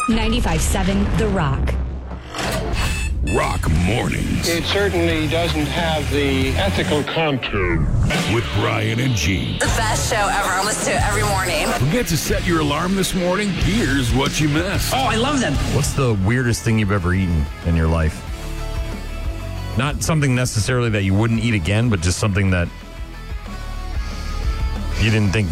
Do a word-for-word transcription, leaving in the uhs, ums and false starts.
ninety-five seven The Rock. Rock Mornings. It certainly doesn't have the ethical content. With Brian and Gene. The best show ever. I listen to it every morning. Forget to set your alarm this morning? Here's what you missed. Oh, I love them. What's the weirdest thing you've ever eaten in your life? Not something necessarily that you wouldn't eat again, but just something that you didn't think